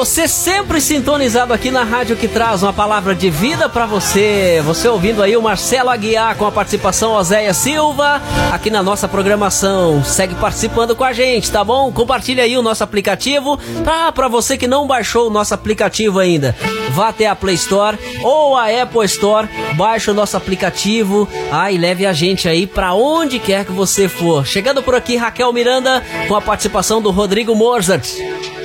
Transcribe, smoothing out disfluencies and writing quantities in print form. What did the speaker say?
você sempre sintonizado aqui na rádio que traz uma palavra de vida pra você. Você ouvindo aí o Marcelo Aguiar com a participação Oséia Silva aqui na nossa programação. Segue participando com a gente, tá bom? Compartilha aí o nosso aplicativo. Pra você que não baixou o nosso aplicativo ainda, vá até a Play Store ou a Apple Store, baixe o nosso aplicativo e leve a gente aí pra onde quer que você for. Chegando por aqui, Raquel Miranda com a participação do Rodrigo Mozart.